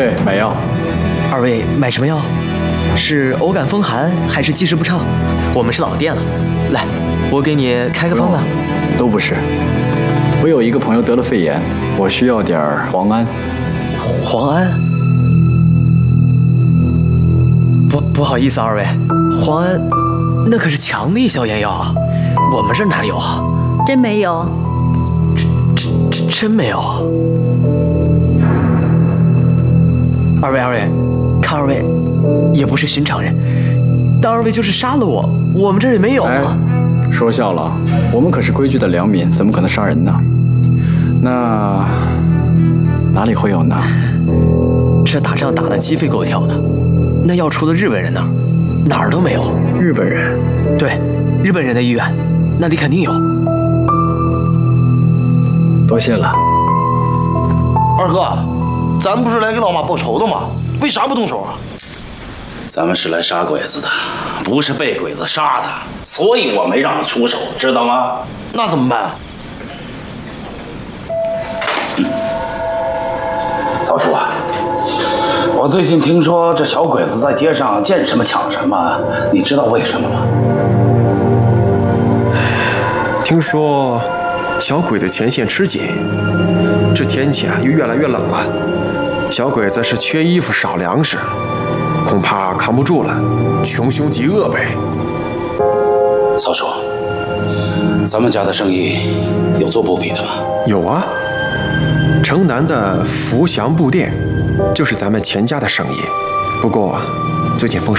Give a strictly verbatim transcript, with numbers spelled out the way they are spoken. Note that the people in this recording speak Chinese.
对，买药。 二位买什么药？是偶感风寒还是积食不畅？我们是老店了，来，我给你开个方子。 都不是，我有一个朋友得了肺炎，我需要点磺胺。 磺胺？不不好意思，二位，磺胺那可是强力消炎药啊，我们这哪里有啊？ 真没有？ 真真真没有。二位二位，看二位也不是寻常人，当二位就是杀了我，我们这儿也没有啊。 哎，说笑了，我们可是规矩的良民，怎么可能杀人呢？那哪里会有呢？ 这打仗打得鸡飞狗跳的，那药除了日本人那儿，哪儿都没有。 日本人？ 对，日本人的医院，那里肯定有。 多谢了。 二哥，咱不是来给老妈报仇的吗？为啥不动手啊？ 咱们是来杀鬼子的，不是被鬼子杀的，所以我没让你出手，知道吗？ 那怎么办？ 嗯，曹叔啊，我最近听说这小鬼子在街上见什么抢什么，你知道为什么吗？ 听说小鬼子前线吃紧，这天气啊又越来越冷了，小鬼子是缺衣服少粮食，恐怕扛不住了，穷凶极恶呗。 曹叔，咱们家的生意有做布匹的吗？ 有啊，城南的福祥布店就是咱们钱家的生意，不过最近风水